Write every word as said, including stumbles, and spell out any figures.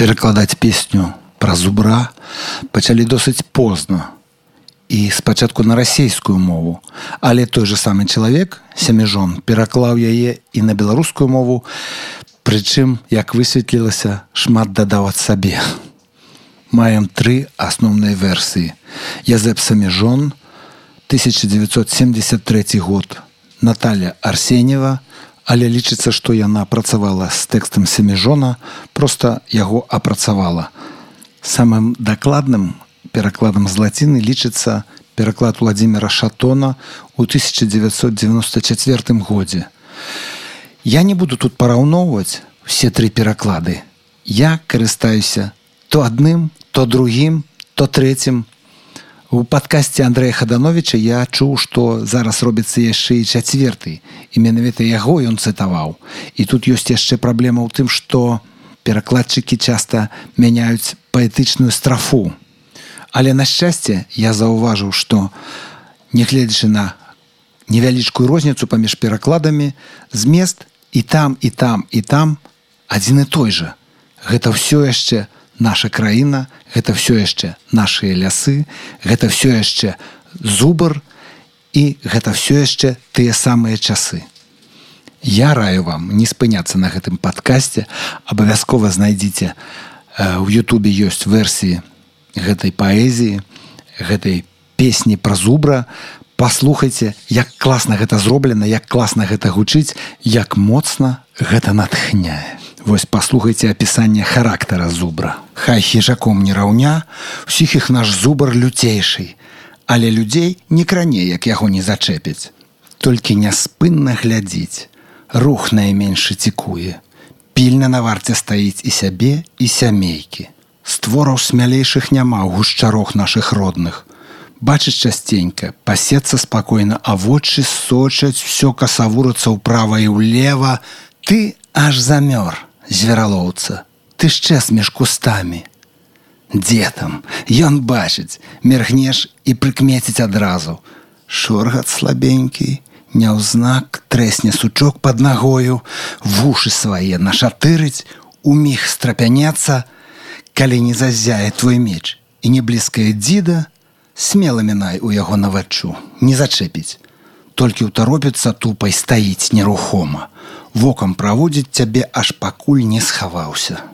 перакладаць песню пра зубра пачалі досыць позна і спачатку на расейскую мову, але той же самы чалавек, Семежон, пераклаў яе і на беларускую мову, прычым, як высветлілася, шмат дадаў ад сабе. Маем тры асноўныя версіі. Язэп Семежон, тысяча девятьсот семьдесят третий год, Наталья Арсеньева, але лічыцца, што яна працавала з тэкстам Семежона, проста яго апрацавала. Самым дакладным перакладам з лаціны лічыцца пераклад Владимира Шатона ў тысяча девятьсот девяносто четвёртым годзе. Я не буду тут параўноўваць все тры пераклады. Я карыстаюся то адным, то другім, то трэцім. У падкасце Андрэя Хадановича я чуў, што зараз робіцца яшчэ і чацвёрты, і менавіта яго ён цытаваў. І тут ёсць яшчэ праблема ў тым, што перакладчыкі часта мяняюць паэтычную страфу. Але, на шчасце, я заўважыў, што, нягледзячы на невялічкую розніцу паміж перакладамі, змест і там, і там, і там адзін і той жа. Гэта ўсё яшчэ наша краіна, гэта ўсё яшчэ нашыя лясы, гэта ўсё яшчэ зубр і гэта ўсё яшчэ тыя самыя часы. Я раю вам не спыняцца на гэтым падкасце, абавязкова знайдзіце, у Ютубе ёсць версіі гэтай паэзіі, гэтай песні пра зубра. Паслухайце, як класна гэта зроблена, як класна гэта гучыць, як моцна гэта натхняе. Вось паслухайце апісанне характара зубра. Хай хіжаком не раўня, усіх іх наш зубр люцейший, але людзей не кране, як яго не зачэпіць. Толькі няспынна глядзіць, рух найменшы цікуе, пільна на варце стаіць і сябе, і сямейкі. Створаў смялейшых няма ў гушчарох нашых родных. Бачыць часценька, пасецца спакойна, а вочы сочаць, усё касавурацца ўправа і ўлева. Ты аж замёр, звералоўца, ты шчэс між кустамі. Дзе там? Ён бачыць, міргнеш і прыкмеціць адразу. Шоргат слабенькі, няўзнак трэсне сучок пад нагою, вушы свае нашатырыць, уміг страпянецца. Калі не зазяе твой меч і не блізкая дзіда, смела мінай у яго наваччу, не зачэпіць. Толькі ўтаропіцца тупай стаіць нерухома, вокам праводзіць цябе, аж пакуль не схаваўся.